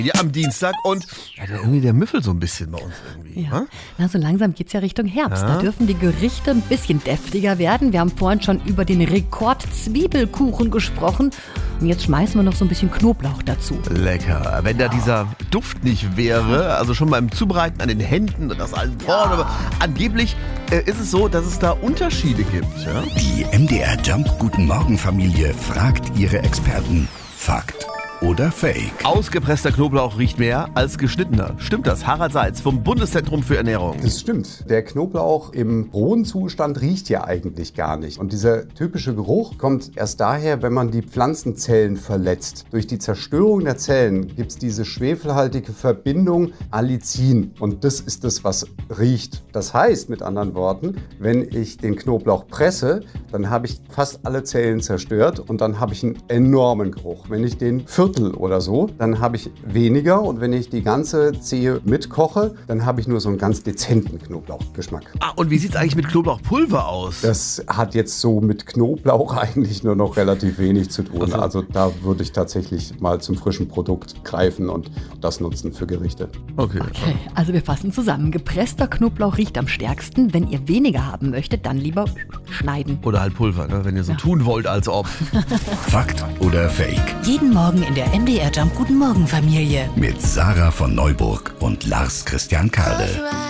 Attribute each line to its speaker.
Speaker 1: Ja, am Dienstag und irgendwie der Müffel so ein bisschen bei uns irgendwie.
Speaker 2: Ja. Na, so langsam geht's ja Richtung Herbst. Da dürfen die Gerichte ein bisschen deftiger werden. Wir haben vorhin schon über den Rekord-Zwiebelkuchen gesprochen. Und jetzt schmeißen wir noch so ein bisschen Knoblauch dazu.
Speaker 1: Lecker. Wenn da dieser Duft nicht wäre, also schon beim Zubereiten an den Händen und das allen Porn, aber angeblich ist es so, dass es da Unterschiede gibt. Ja?
Speaker 3: Die MDR Jump Guten Morgen Familie fragt ihre Experten. Fakt oder Fake?
Speaker 1: Ausgepresster Knoblauch riecht mehr als geschnittener. Stimmt das? Harald Seitz vom Bundeszentrum für Ernährung.
Speaker 4: Das stimmt. Der Knoblauch im rohen Zustand riecht ja eigentlich gar nicht. Und dieser typische Geruch kommt erst daher, wenn man die Pflanzenzellen verletzt. Durch die Zerstörung der Zellen gibt es diese schwefelhaltige Verbindung Allicin. Und das ist das, was riecht. Das heißt, mit anderen Worten, wenn ich den Knoblauch presse, dann habe ich fast alle Zellen zerstört und dann habe ich einen enormen Geruch. Wenn ich den Viertel oder so, dann habe ich weniger und wenn ich die ganze Zehe mitkoche, dann habe ich nur so einen ganz dezenten Knoblauchgeschmack.
Speaker 1: Und wie sieht es eigentlich mit Knoblauchpulver aus?
Speaker 4: Das hat jetzt so mit Knoblauch eigentlich nur noch relativ wenig zu tun. Also da würde ich tatsächlich mal zum frischen Produkt greifen und das nutzen für Gerichte.
Speaker 1: Okay,
Speaker 2: also wir fassen zusammen. Gepresster Knoblauch riecht am stärksten. Wenn ihr weniger haben möchtet, dann lieber schneiden.
Speaker 1: Oder halt Pulver, ne? Wenn ihr so tun wollt, als ob.
Speaker 3: Fakt oder Fake?
Speaker 5: Jeden Morgen in der MDR Jump Guten Morgen Familie.
Speaker 3: Mit Sarah von Neuburg und Lars Christian Kade.